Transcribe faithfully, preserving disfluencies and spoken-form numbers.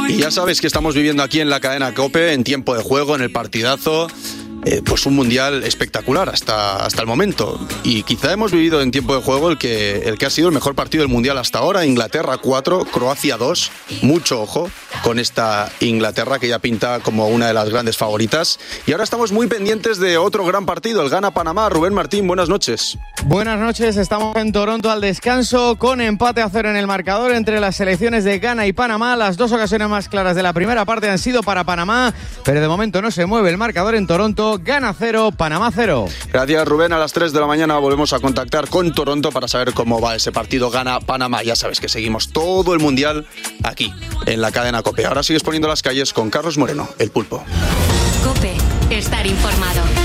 Y ya sabes que estamos viviendo aquí en la cadena COPE, en tiempo de juego, en el partidazo. Eh, pues un mundial espectacular hasta, hasta el momento, y quizá hemos vivido en tiempo de juego el que, el que ha sido el mejor partido del mundial hasta ahora. Inglaterra cuatro, Croacia dos. Mucho ojo con esta Inglaterra, que ya pinta como una de las grandes favoritas, y ahora estamos muy pendientes de otro gran partido, el Ghana-Panamá. Rubén Martín, buenas noches. Buenas noches, estamos en Toronto al descanso con empate a cero en el marcador entre las selecciones de Ghana y Panamá. Las dos ocasiones más claras de la primera parte han sido para Panamá, pero de momento no se mueve el marcador en Toronto. Ghana cero, Panamá cero. Gracias, Rubén. A las tres de la mañana volvemos a contactar con Toronto para saber cómo va ese partido Ghana-Panamá. Ya sabes que seguimos todo el mundial aquí, en la cadena COPE. Ahora sigues poniendo las calles con Carlos Moreno, el Pulpo. COPE, estar informado.